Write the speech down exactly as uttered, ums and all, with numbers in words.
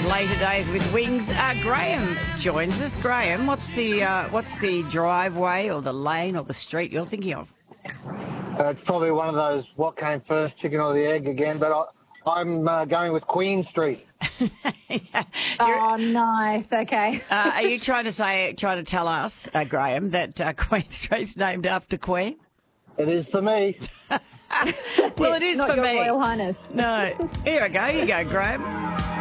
Later days with wings. Uh, Graham joins us. Graham, what's the uh, what's the driveway or the lane or the street you're thinking of? Uh, it's probably one of those what came first, chicken or the egg again, but I, I'm uh, going with Queen Street. yeah. Oh, nice. Okay. uh, are you trying to say, trying to tell us, uh, Graham, that uh, Queen Street's named after Queen? It is for me. Well, it is Not for your me. Royal Highness. No. Here we go. Here you go, Graham.